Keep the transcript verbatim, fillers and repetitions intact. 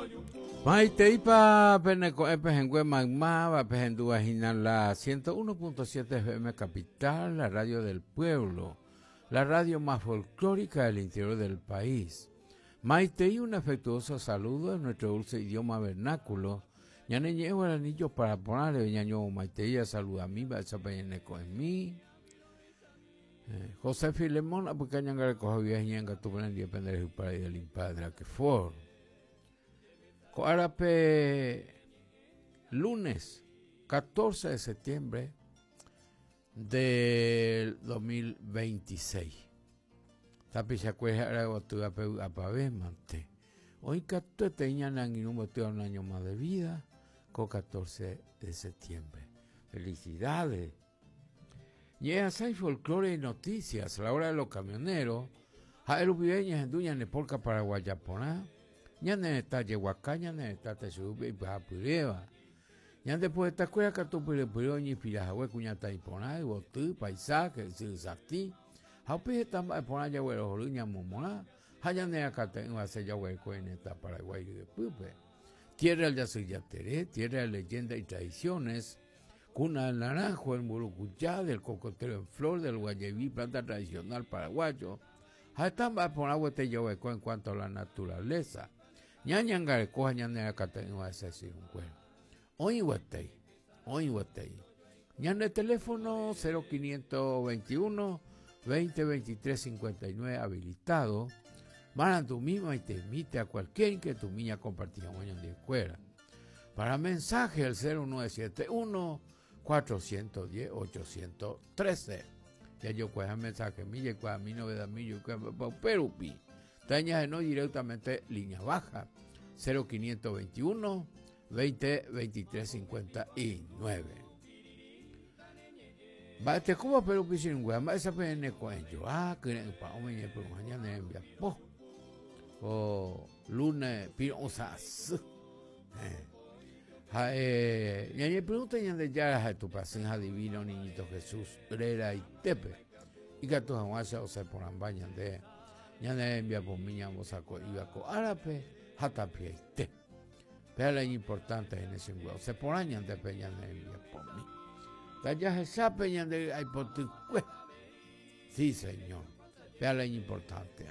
Maiteipa Peneco Epejengüe Magma, Pejendúa la ciento uno punto siete F M Capital, la radio del pueblo, la radio más folclórica del interior del país. Maitei, un afectuoso saludo en nuestro dulce idioma vernáculo. Ñaneñejo el anillo para ponerle ñaño Maitei, saluda a mí, va a sapeneco en mí. José Filemón, a porque ñangare coja viaje ñanga tu plan de depender del padre del impadre que for. Coarape, lunes catorce de septiembre del dos mil veintiséis. Tapi se acuerda ahora que tu apavemante. Hoy catorce tenían un año más de vida con catorce de septiembre. Felicidades. Y es hay folclore y noticias. La hora de los camioneros. Jael ubibeñas en duña nepolca paraguayaponá. Ya ne está Yehuacá, ya ne está Teshubi y Pajapureva. Ya después de esta escuela que tú puedes poner ni Pirajahue, Cuñata y Poná, y Botú, Paisaje, Sirzactí. Jaupi está Poná, Yahuelo, Joluña, Momoná. Hayan de acá tengo a hacer Yahueco en esta Paraguay de Pupe. Tierra del Yacyyateré, tierra de leyenda y tradiciones. Cuna del naranjo, el murucuyá, del cocotero en flor, del guayabí, planta tradicional paraguayo. Están Poná, Huete Yahueco en cuanto a la naturaleza. Ñañangare coja ñane acá tengo a ese sí un cuero. Hoy huetei, hoy huetei. Ñane teléfono cero quinientos veintiuno veinte veintitrés cincuenta y nueve habilitado. Maran tu misma y te invite a cualquier que tu niña compartida mañana de escuela. Para mensaje el cero nueve siete uno cuatro uno cero ocho uno tres. Ya yo cuesta mensaje, mille cuesta mi novedad millo perupi. Tañas no directamente línea baja cero quinientos veintiuno veinte veintitrés cincuenta y nueve. Va te Cuba pero pisin guamba esa pene con yo ah que pa omeñe pero mañana envía po o lunes pirosas eh eh ñañe pregunta ñande ya a tu pasen divino niñito Jesús Rera y Tepe y que tu jamás o se poran bañan de ñane envía por miña mosaco iba co árabe hata piete. Pero es importante en ese lugar. Se poran de peñan de envía por mí. Ya se sabe peñan de hay por tu. Sí, señor. Pero es importante.